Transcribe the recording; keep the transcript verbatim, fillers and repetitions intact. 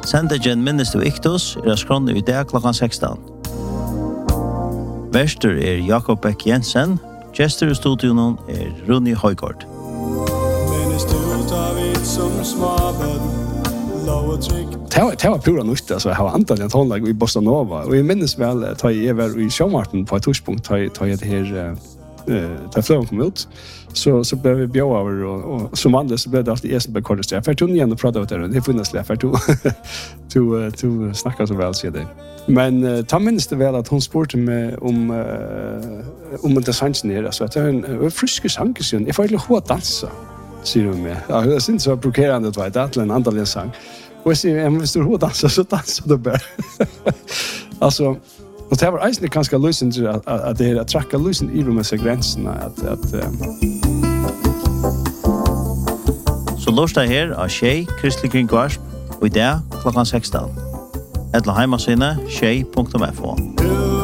Sendingen Minnes du Iktus er skrånne i dag klokkan sekstan. Verster er Jakob Beck Jensen, gestor i studion er Runi Højgaard. Det var pura nytt, altså jeg har antallet en tonlag i Bossa Nova, og jeg minnes vel at jeg var i Sjømarten på et torspunkt, da jeg det her, da fløven kom ut, så, så ble vi bjør over, og, og som vanlig så ble det alltid jeg som ble kortest. Jeg fikk igjen og prate om det, det er funnet slik, for du snakker så vel, sier det. Men uh, ta minnes det vel at hun spurte meg om, uh, om det sangen her, altså at det er en uh, friske sang, jeg får ikke lov å danse, sier hun meg. Ja, jeg synes det var brokerende, det var det til en andallig sang. Og jeg sier, hvis du har danset, så danser du bare. Altså, og det var egentlig ganske løsende til at, at det er at trakka løsende i med seg grensene. At, at, um... Så lørste her av Tjei, Kristelig Kringvarsp, og i dag klokken sekstan. Etla heimasynne, tjei punktum f o.